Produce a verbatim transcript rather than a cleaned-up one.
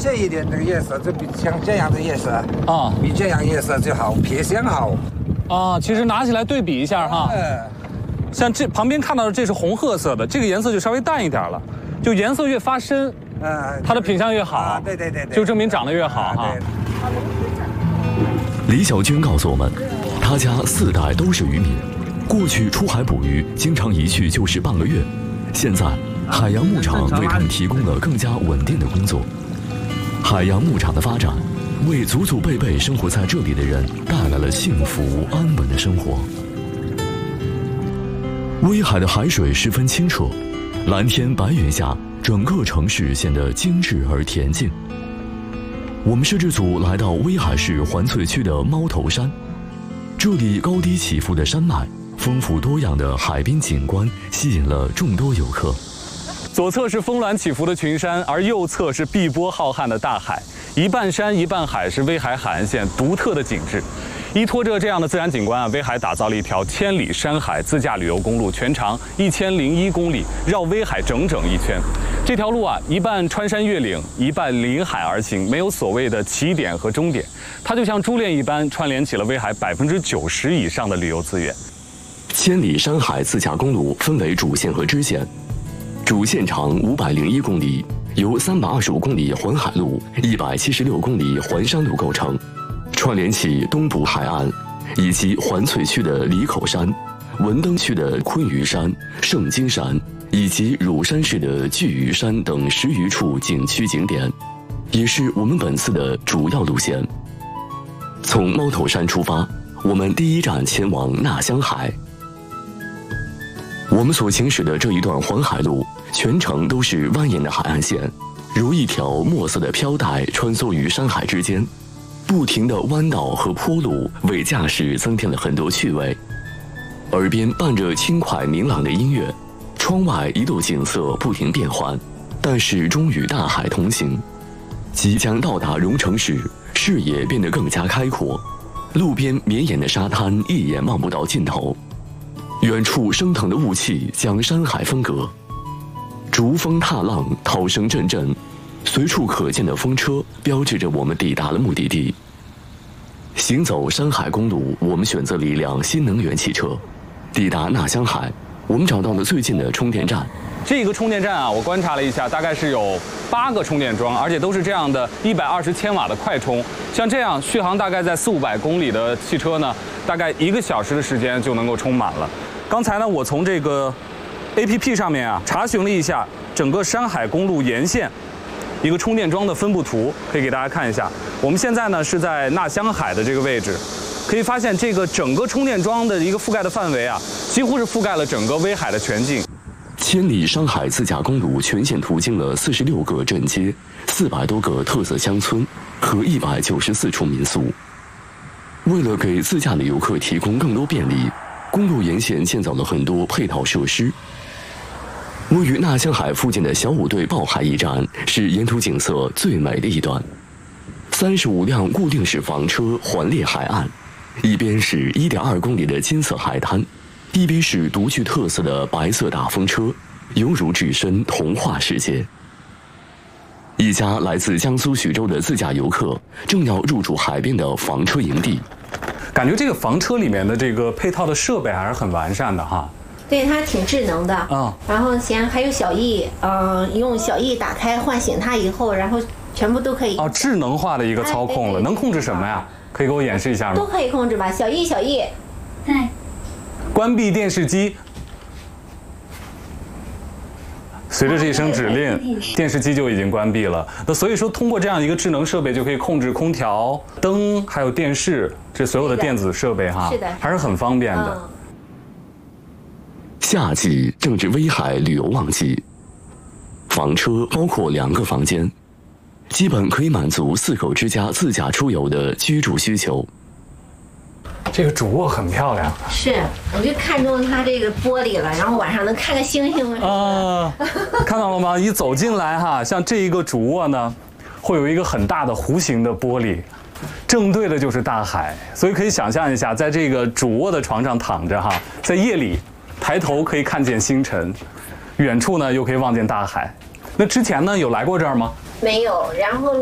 鲜一点，这个夜色就比像这样的夜色啊， 比这样夜色就好，撇香好。 啊，其实拿起来对比一下哈，像这旁边看到的这是红褐色的，这个颜色就稍微淡一点了，就颜色越发深，嗯，它的品相越好， 对对对， 就证明长得越好哈。 李小娟告诉我们，她家四代都是渔民，过去出海捕鱼，经常一去就是半个月。现在，海洋牧场为他们提供了更加稳定的工作。海洋牧场的发展，为祖祖辈辈生活在这里的人带来了幸福安稳的生活。威海的海水十分清澈，蓝天白云下，整个城市显得精致而恬静。我们摄制组来到威海市环翠区的猫头山，这里高低起伏的山脉，丰富多样的海滨景观，吸引了众多游客。 左侧是峰峦起伏的群山，而右侧是碧波浩瀚的大海，一半山一半海，是威海海岸线独特的景致。依托着这样的自然景观啊，威海打造了一条千里山海自驾旅游公路，全长一千零一公里，绕威海整整一圈。这条路啊，一半穿山越岭，一半临海而行，没有所谓的起点和终点，它就像珠链一般，串联起了威海百分之九十以上的旅游资源。 千里山海自驾公路分为主线和支线，主线长五百零一公里，由三百二十五公里环海路、一百七十六公里环山路构成。串联起东部海岸，以及环翠区的里口山、文登区的昆鱼山、圣金山，以及乳山市的巨鱼山等十余处景区景点，也是我们本次的主要路线。从猫头山出发，我们第一站前往纳香海。我们所行驶的这一段环海路，全程都是蜿蜒的海岸线，如一条墨色的飘带穿梭于山海之间。不停的弯道和坡路为驾驶增添了很多趣味，耳边伴着轻快明朗的音乐，窗外一路景色不停变换，但始终与大海同行。即将到达蓉城时，视野变得更加开阔，路边绵延的沙滩一眼望不到尽头，远处升腾的雾气将山海分隔，逐风踏浪，涛声阵阵。随处可见的风车标志着我们抵达了目的地。行走山海公路，我们选择了一辆新能源汽车。抵达纳香海，我们找到了最近的充电站。 这个充电站啊，我观察了一下，大概是有八个充电桩，而且都是这样的一百二十千瓦的快充。像这样续航大概在四五百公里的汽车呢，大概一个小时的时间就能够充满了。刚才呢，我从这个 A P P 上面啊查询了一下整个山海公路沿线一个充电桩的分布图，可以给大家看一下。我们现在呢是在纳香海的这个位置，可以发现这个整个充电桩的一个覆盖的范围啊，几乎是覆盖了整个威海的全境。 千里山海自驾公路全线途经了四十六个镇街、四百多个特色乡村和一百九十四处民宿。为了给自驾的游客提供更多便利，公路沿线建造了很多配套设施。位于纳香海附近的小五队抱海驿站是沿途景色最美的一段，三十五辆固定式房车环列海岸，一边是 一点二公里的金色海滩，一边是独具特色的白色大风车，犹如置身童话世界。一家来自江苏徐州的自驾游客正要入住海边的房车营地， 感觉这个房车里面的这个配套的设备还是很完善的哈。 对，它挺智能的啊、哦。然后前还有小翼，嗯、呃，用小翼打开唤醒它以后，然后全部都可以。 哦，智能化的一个操控了，哎、能控制什么呀？可以给我演示一下吗？ 都可以控制吧，小翼小翼。 在。 关闭电视机。随着这一声指令，电视机就已经关闭了。那所以说，通过这样一个智能设备，就可以控制空调、灯，还有电视这所有的电子设备哈， 是的， 还是很方便的。嗯、 夏季正值威海旅游旺季，房车包括两个房间，基本可以满足四口之家自驾出游的居住需求。 这个主卧很漂亮， 是，我就看中它这个玻璃了，然后晚上能看个星星啊，看到了吗？一走进来哈，像这一个主卧呢，会有一个很大的弧形的玻璃，正对的就是大海，所以可以想象一下，在这个主卧的床上躺着哈，在夜里抬头可以看见星辰，远处呢又可以望见大海。那之前呢有来过这儿吗？ 没有，然后